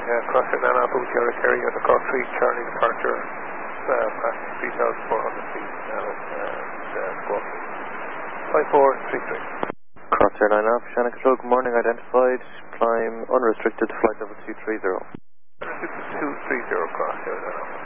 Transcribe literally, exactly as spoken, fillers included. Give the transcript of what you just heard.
morning, uh, Crosshair nine off, Sierra Kerry, at the Cork three, Charlie departure, uh, past three thousand four hundred feet, now it's uh, squawk. five four three three. Crosshair nine off, Shannon Control, good morning, identified, climb unrestricted, flight level two three zero. two three zero, Crosshair nine off.